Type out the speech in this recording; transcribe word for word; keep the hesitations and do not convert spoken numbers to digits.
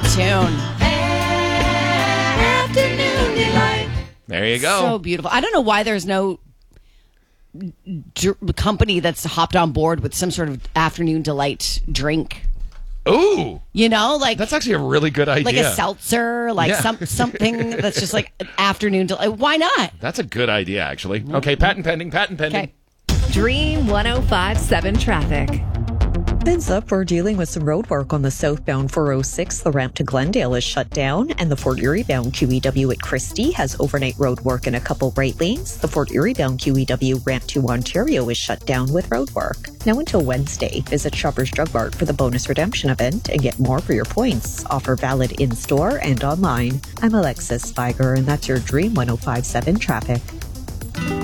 tune. Afternoon Delight. There you go. So beautiful. I don't know why there's no dr- company that's hopped on board with some sort of afternoon delight drink. Ooh. You know, like That's actually a really good idea. like a seltzer, like Yeah. some something that's just like an afternoon delight. Why not? That's a good idea, actually. Okay, patent pending, patent pending. Okay. Dream one oh five point seven traffic. Heads up, we're dealing with some road work on the southbound four oh six. The ramp to Glendale is shut down, and the Fort Erie bound Q E W at Christie has overnight road work in a couple right lanes. The Fort Erie bound Q E W ramp to Ontario is shut down with road work. Now until Wednesday, visit Shoppers Drug Mart for the bonus redemption event and get more for your points. Offer valid in-store and online. I'm Alexis Spiger, and that's your Dream one oh five point seven traffic.